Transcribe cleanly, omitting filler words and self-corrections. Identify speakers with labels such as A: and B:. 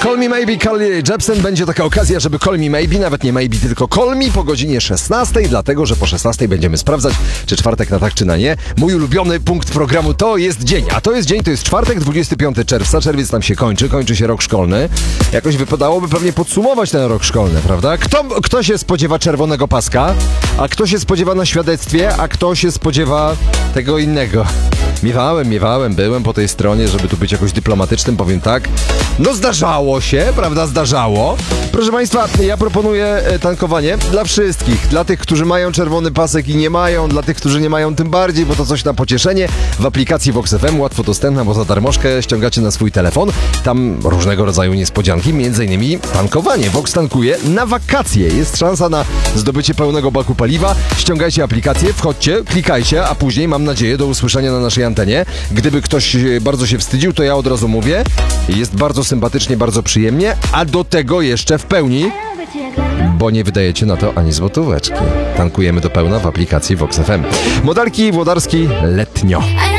A: Call Me Maybe, Carly Jepsen. Będzie taka okazja, żeby Call Me Maybe, nawet nie Maybe, tylko Call Me po godzinie 16, dlatego, że po 16 będziemy sprawdzać, czy czwartek na tak, czy na nie. Mój ulubiony punkt programu to jest dzień, a to jest dzień, to jest czwartek, 25 czerwca, czerwiec nam się kończy się rok szkolny. Jakoś wypadałoby pewnie podsumować ten rok szkolny, prawda? Kto się spodziewa czerwonego paska, a kto się spodziewa na świadectwie, a kto się spodziewa tego innego? Byłem po tej stronie, żeby tu być jakoś dyplomatycznym, powiem tak. No zdarzało się, prawda, zdarzało. Proszę Państwa, ja proponuję tankowanie dla wszystkich. Dla tych, którzy mają czerwony pasek i nie mają, dla tych, którzy nie mają tym bardziej, bo to coś na pocieszenie. W aplikacji Vox FM, łatwo dostępna, bo za darmożkę ściągacie na swój telefon. Tam różnego rodzaju niespodzianki, m.in. tankowanie. Vox tankuje na wakacje. Jest szansa na zdobycie pełnego baku paliwa. Ściągajcie aplikację, wchodźcie, klikajcie, a później, mam nadzieję, do usłyszenia na naszej antenie. Gdyby ktoś bardzo się wstydził, to ja od razu mówię. Jest bardzo sympatycznie, bardzo przyjemnie, a do tego jeszcze w pełni, bo nie wydajecie na to ani złotóweczki. Tankujemy do pełna w aplikacji Vox FM. Modelki Włodarski letnio.